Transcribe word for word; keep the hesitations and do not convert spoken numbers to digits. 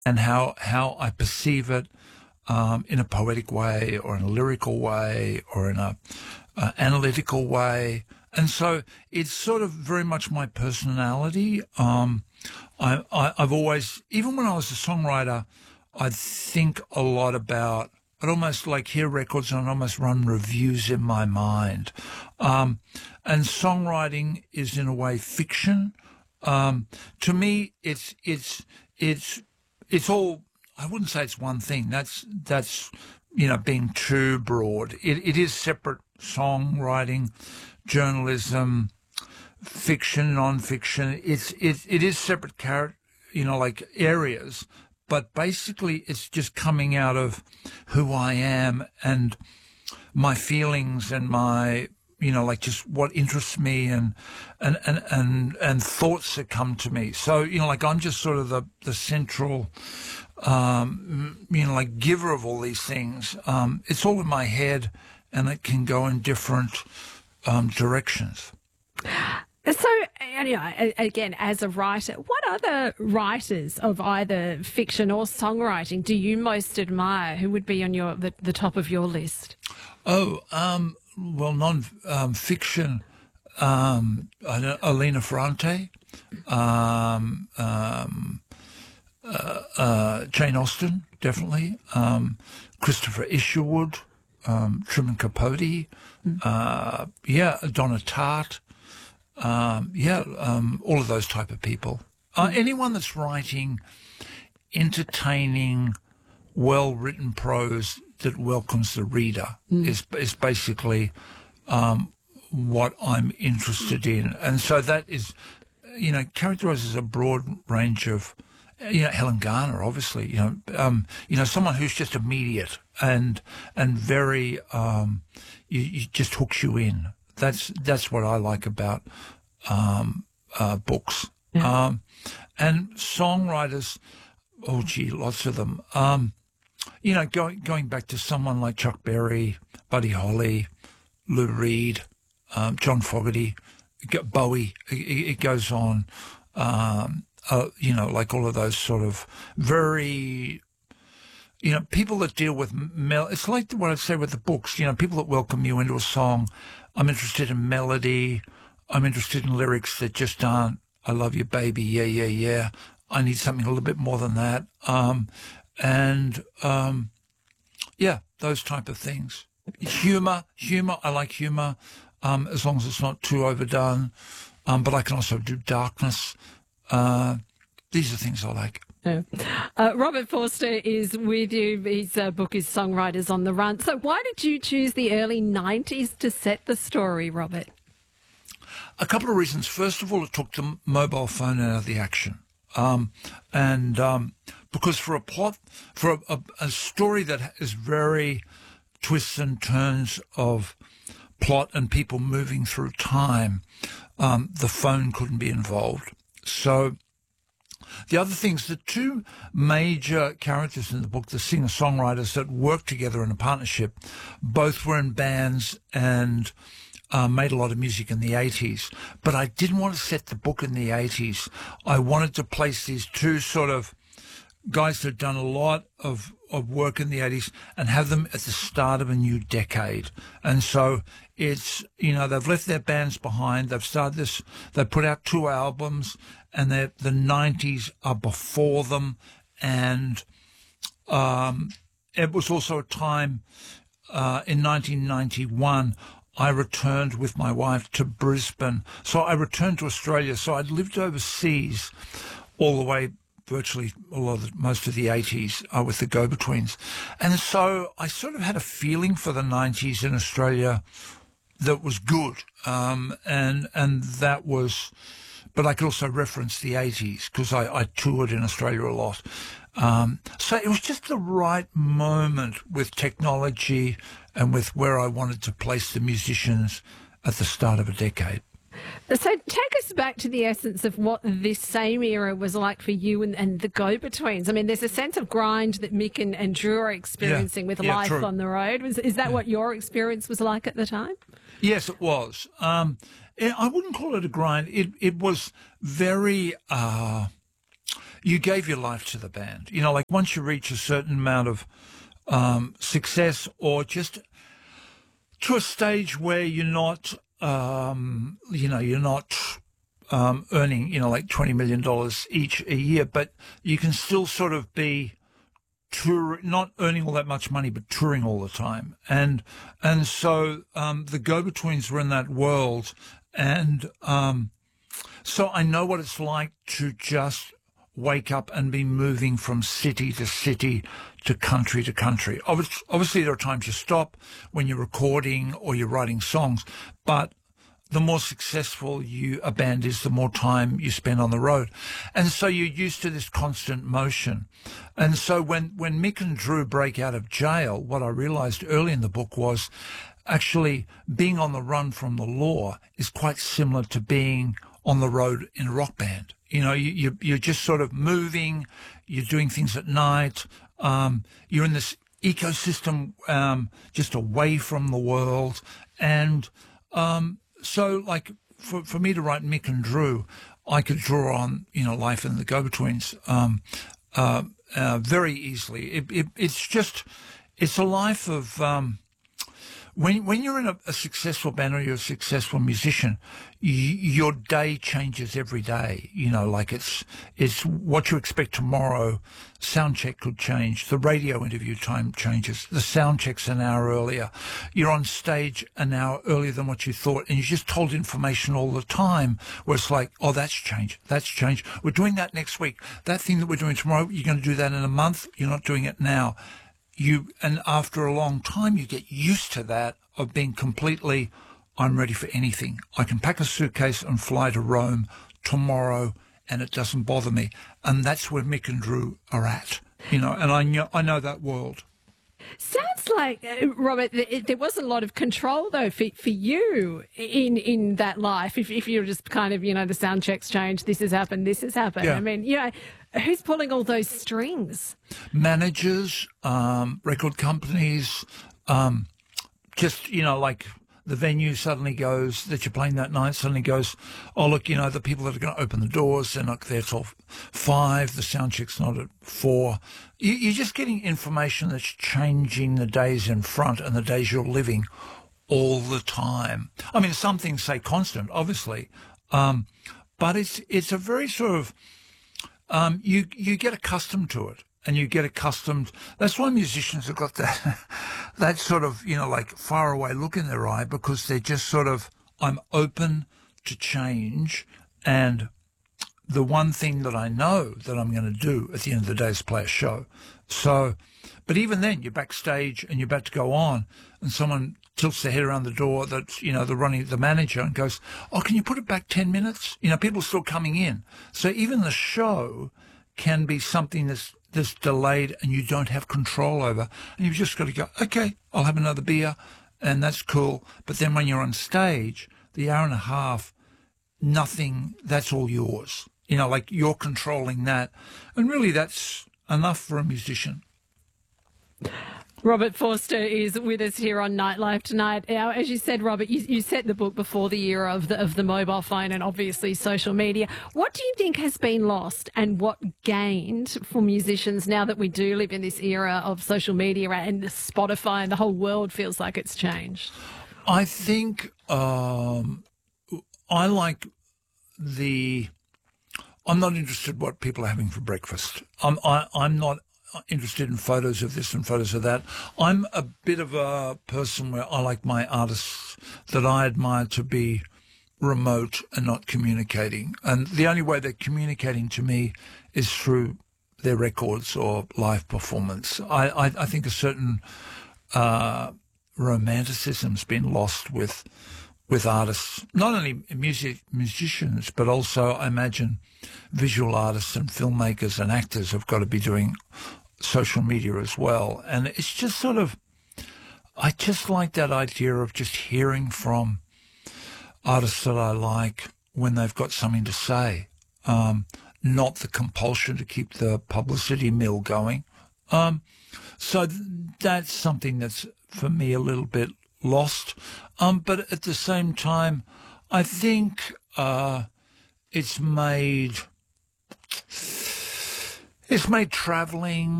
and how how I perceive it um, in a poetic way, or in a lyrical way, or in a uh, analytical way. And so it's sort of very much my personality. Um, I, I, I've always, even when I was a songwriter, I'd think a lot about, I'd almost like hear records and I'd almost run reviews in my mind. Um, and songwriting is in a way fiction. Um, to me, it's, it's, it's, it's all, I wouldn't say it's one thing. That's, that's, you know, being too broad. It, it is separate: songwriting, journalism, fiction, non-fiction. It's, it, it is separate character, you know, like areas, but basically it's just coming out of who I am and my feelings and my, you know, like just what interests me and, and, and, and, and thoughts that come to me. So, you know, like I'm just sort of the, the central, um, you know, like giver of all these things. Um, it's all in my head and it can go in different, um, directions. So, anyway, again, as a writer, what other writers of either fiction or songwriting do you most admire? Who would be on your the, the top of your list? Oh, um, well, non-fiction, um, I don't, Alina Ferrante, um, um, uh, uh, Jane Austen, definitely, um, Christopher Isherwood, um, Truman Capote, uh, yeah, Donna Tartt. Um, yeah, um, all of those type of people. Uh, anyone that's writing entertaining, well-written prose that welcomes the reader mm. is is basically um, what I'm interested in. And so that is, you know, characterizes a broad range of, you know, Helen Garner, obviously, you know, um, you know, someone who's just immediate and and very, um, you, you just hooks you in. That's that's what I like about um, uh, books. Yeah. Um, and songwriters, oh gee, lots of them. Um, you know, going going back to someone like Chuck Berry, Buddy Holly, Lou Reed, um, John Fogerty, Bowie. It, it goes on. Um, uh, you know, like all of those sort of very, you know, people that deal with mel. It's like what I'd say with the books. You know, people that welcome you into a song. I'm interested in melody. I'm interested in lyrics that just aren't, I love you, baby, yeah, yeah, yeah. I need something a little bit more than that. Um, and, um, yeah, those type of things. Humor, humor, I like humor, um, as long as it's not too overdone. Um, but I can also do darkness. Uh, these are things I like. Yeah. Uh, Robert Forster is with you. His uh, book is Songwriters on the Run. So why did you choose the early nineties to set the story, Robert? A couple of reasons. First of all, it took the mobile phone out of the action. Um, and um, because for a plot, for a, a, a story that is very twists and turns of plot and people moving through time, um, the phone couldn't be involved. So the other things, the two major characters in the book, the singer-songwriters that worked together in a partnership, both were in bands and uh, made a lot of music in the eighties. But I didn't want to set the book in the eighties. I wanted to place these two sort of guys that had done a lot of, of work in the eighties and have them at the start of a new decade. And so it's, you know, they've left their bands behind. They've started this, they put out two albums, and the nineties are before them. And um, it was also a time uh, in nineteen ninety-one, I returned with my wife to Brisbane. So I returned to Australia. So I'd lived overseas all the way, virtually a lot of the, most of the eighties uh, with the Go-Betweens. And so I sort of had a feeling for the nineties in Australia that was good. Um, and, and that was, but I could also reference the eighties because I, I toured in Australia a lot. Um, so it was just the right moment with technology and with where I wanted to place the musicians at the start of a decade. So take us back to the essence of what this same era was like for you and, and the Go-Betweens. I mean, there's a sense of grind that Mick and, and Drew are experiencing yeah, with yeah, life true. on the road. Was, is that yeah. what your experience was like at the time? Yes, it was. Um, I wouldn't call it a grind. It, it was very... Uh, you gave your life to the band. You know, like once you reach a certain amount of um, success, or just to a stage where you're not, um, you know, you're not um, earning, you know, like twenty million dollars each a year, but you can still sort of be tour, not earning all that much money, but touring all the time. And and so um, the Go-Betweens were in that world. And um, so I know what it's like to just wake up and be moving from city to city to country to country. Obviously, there are times you stop when you're recording or you're writing songs, but the more successful you a band is, the more time you spend on the road. And so you're used to this constant motion. And so when, when Mick and Drew break out of jail, what I realized early in the book was actually being on the run from the law is quite similar to being on the road in a rock band. You know, you, you, you're just sort of moving, you're doing things at night, um, you're in this ecosystem um, just away from the world. And um, so, like, for, for me to write Mick and Drew, I could draw on, you know, life in the Go-Betweens um, uh, uh, very easily. It, it, it's just, it's a life of... Um, When when you're in a, a successful band or you're a successful musician, y- your day changes every day. You know, like it's it's what you expect tomorrow. Sound check could change. The radio interview time changes. The sound check's an hour earlier. You're on stage an hour earlier than what you thought, and you're just told information all the time. Where it's like, oh, that's changed. That's changed. We're doing that next week. That thing that we're doing tomorrow, you're going to do that in a month. You're not doing it now. You, and after a long time, you get used to that of being completely, I'm ready for anything. I can pack a suitcase and fly to Rome tomorrow, and it doesn't bother me. And that's where Mick and Drew are at, you know, and I know, I know that world. Sounds like, uh, Robert, th- there was a lot of control, though, for, for you in in that life. If, if you're just kind of, you know, the sound checks change, this has happened, this has happened. Yeah. I mean, you know, who's pulling all those strings? Managers, um, record companies, um, just, you know, like the venue suddenly goes, that you're playing that night, suddenly goes, oh, look, you know, the people that are going to open the doors, they're not there till five, the sound check's not at four. You, you're just getting information that's changing the days in front and the days you're living all the time. I mean, some things say constant, obviously, um, but it's it's a very sort of, um, you you get accustomed to it. And you get accustomed. That's why musicians have got that, that sort of, you know, like far away look in their eye, because they're just sort of, I'm open to change. And the one thing that I know that I'm going to do at the end of the day is play a show. So, but even then, you're backstage and you're about to go on, and someone tilts their head around the door, that, you know, the running, the manager, and goes, oh, can you put it back ten minutes? You know, people are still coming in. So even the show can be something that's, that's delayed and you don't have control over. And you've just got to go, okay, I'll have another beer, and that's cool. But then when you're on stage, the hour and a half, nothing, that's all yours. You know, like you're controlling that. And really that's enough for a musician. Robert Forster is with us here on Nightlife tonight. Now, as you said, Robert, you, you set the book before the era of the, of the mobile phone and obviously social media. What do you think has been lost and what gained for musicians now that we do live in this era of social media and Spotify and the whole world feels like it's changed? I think um, I like the... I'm not interested what people are having for breakfast. I'm, I, I'm not interested in photos of this and photos of that. I'm a bit of a person where I like my artists that I admire to be remote and not communicating. And the only way they're communicating to me is through their records or live performance. I, I, I think a certain uh, romanticism's been lost with with artists, not only music musicians, but also I imagine visual artists and filmmakers and actors have got to be doing social media as well. And it's just sort of, I just like that idea of just hearing from artists that I like when they've got something to say, um, not the compulsion to keep the publicity mill going. Um, so th- that's something that's for me a little bit lost. Um, but at the same time, I think uh, it's made... It's made travelling